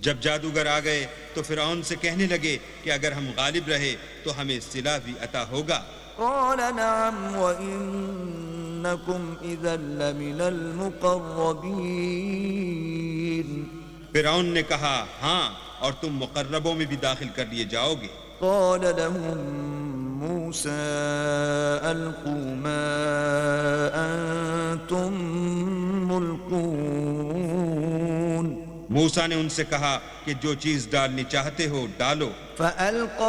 जब जादूगर आ गए तो फिरौन से कहने लगे कि अगर हम गालिब रहे तो हमें सिला भी अता होगा। قال نعم وإنكم إذا لمن المقربين फिरौन ने कहा, हाँ, और तुम मुकर्रबों में भी दाखिल कर लिए जाओगे। قال لهم موسى ألقوا ما أنتم ملقون मूसा ने उनसे कहा कि जो चीज डालनी चाहते हो डालो। فألقوا